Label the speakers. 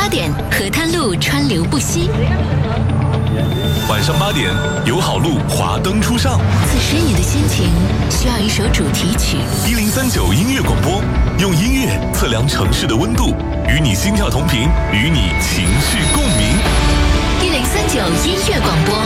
Speaker 1: 8点，河滩路川流不息。
Speaker 2: 晚上8点，友好路华灯初上。
Speaker 1: 此时你的心情需要一首主题曲。
Speaker 2: 1039音乐广播，用音乐测量城市的温度，与你心跳同频，与你情绪共鸣。
Speaker 1: 1039音乐广播，